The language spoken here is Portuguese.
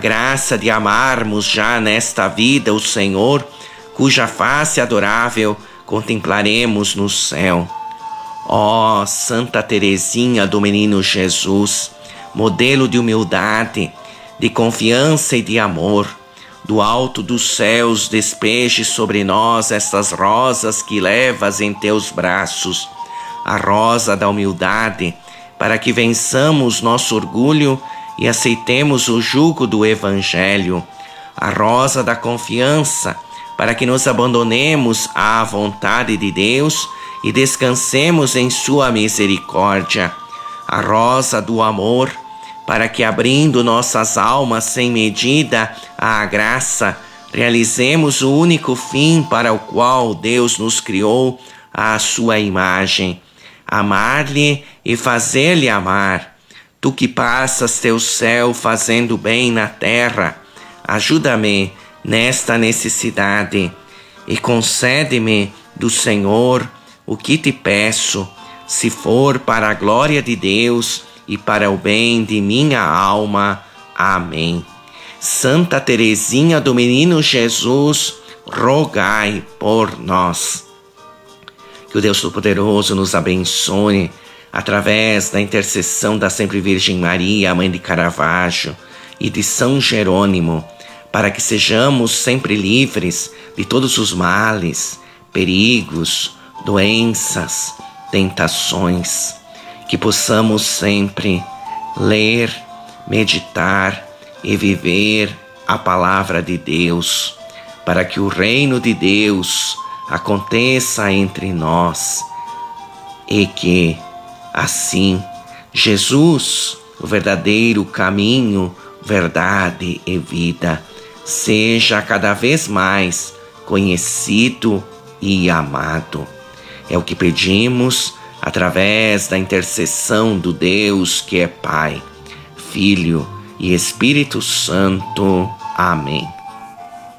graça de amarmos já nesta vida o Senhor, cuja face adorável contemplaremos no céu. Ó Santa Teresinha do Menino Jesus, modelo de humildade, de confiança e de amor, do alto dos céus despeje sobre nós estas rosas que levas em teus braços, a rosa da humildade, para que vençamos nosso orgulho e aceitemos o jugo do Evangelho, a rosa da confiança, para que nos abandonemos à vontade de Deus e descansemos em sua misericórdia, a rosa do amor, para que, abrindo nossas almas sem medida à graça, realizemos o único fim para o qual Deus nos criou, à sua imagem, amar-lhe e fazer-lhe amar. Tu que passas teu céu fazendo bem na terra, ajuda-me nesta necessidade e concede-me do Senhor o que te peço, se for para a glória de Deus e para o bem de minha alma. Amém. Santa Teresinha do Menino Jesus, rogai por nós. Que o Deus Todo-Poderoso nos abençoe através da intercessão da Sempre Virgem Maria, Mãe de Caravaggio, e de São Jerônimo, para que sejamos sempre livres de todos os males, perigos, doenças, tentações, que possamos sempre ler, meditar e viver a palavra de Deus, para que o reino de Deus aconteça entre nós e que, assim, Jesus, o verdadeiro caminho, verdade e vida, seja cada vez mais conhecido e amado. É o que pedimos através da intercessão do Deus que é Pai, Filho e Espírito Santo. Amém.